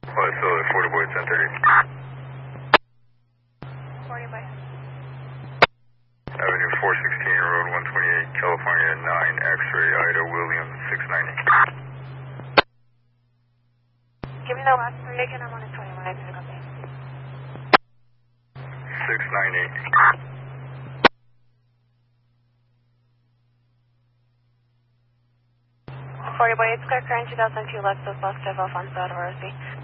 Well, so 40 boy 1030. 40 boy. Avenue 416, Road 128, California 9, X-ray, Ida Williams 690. Give me the last three again. I'm on a 21. I think okay. 690. 40 boy, it's clear current 2002 Lexus Bus of Alfonso Alvarez.